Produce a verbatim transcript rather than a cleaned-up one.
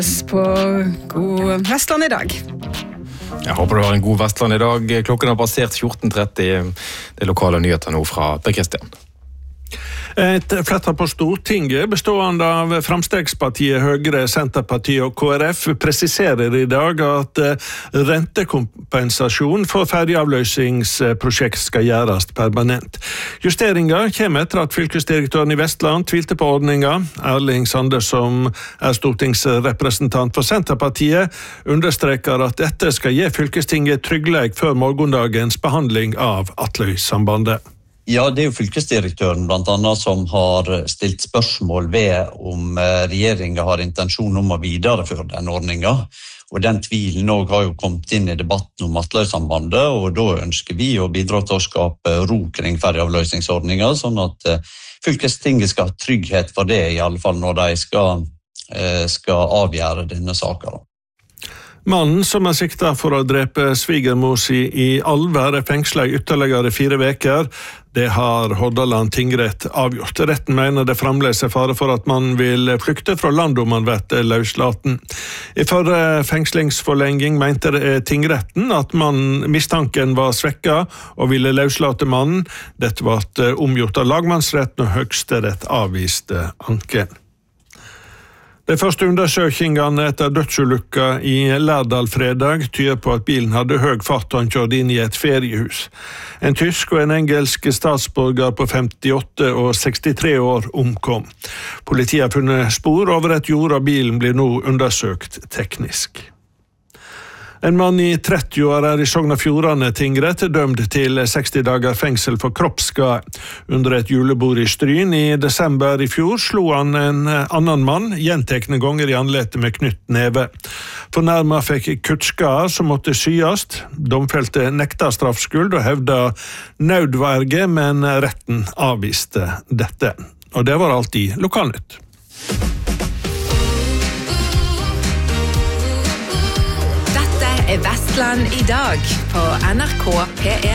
På God Vestland i dag. Jeg håper du har en god Vestland i dag. Klokken har passert fjorten tretti. Det er lokale nyheter nå fra Per Kristian. Et flertall på Stortinget bestående av Fremskrittspartiet, Høyre, Senterpartiet og K R F presiserer i dag at rentekompensasjon for ferjeavløsningsprosjekt skal gjøres permanent. Justeringen kommer etter at fylkesdirektøren i Vestland tvilte på ordningen. Erling Sande, som er stortingsrepresentant for Senterpartiet, understreker at dette skal gi fylkestinget tryggleik før morgendagens behandling av Atløysambandet. Ja, det er jo fylkesdirektøren blant annet som har stilt spørsmål ved om regjeringen har intensjon om å videreføre den ordningen. Og den tvilen også har jo kommet inn i debatten om Atløysambandet, og da ønsker vi å bidra til å skape ro kring ferjeavløsningsordningen, sånn at fylkestinget skal ha trygghet for det, i alle fall når de skal, skal avgjøre denne saken. Mannen som er siktet for å drepe svigermor si i Alver er fengslet i ytterligere fire veker. Det har Hordaland tingrett avgjort. Retten mener det fremdeles er fare for at mannen vil flykte fra landet om han blir løslaten. I forrige fengslingsforlenging mente tingretten at mannen mistanken var svekket og ville løslate mannen. Dette ble omgjort av lagmannsretten og Høyesterett avviste anken. De første undersøkingene etter dødsulykka i Lærdal fredag tyder på at bilen hadde høy fart og han kjørte inn i et feriehus. En tysk og en engelsk statsborger på femtiåtte og sekstitre år omkom. Politiet har funnet spor over et jord, og bilen blir nå undersøkt teknisk. En mann i tretti år er i Sogn og Fjordane tingrett dømt til seksti dager fengsel for kroppsskade. Under et julebord i Stryn i desember i fjor slo han en annen mann gjentekne ganger i anletet med knytt neve. Fornærmet fikk kuttskader som måtte syes. Domfelte nekta straffskyld og hevda nødverge, men retten avviste dette. Og det var alt i Lokalnytt. Vestland i dag på N R K P1.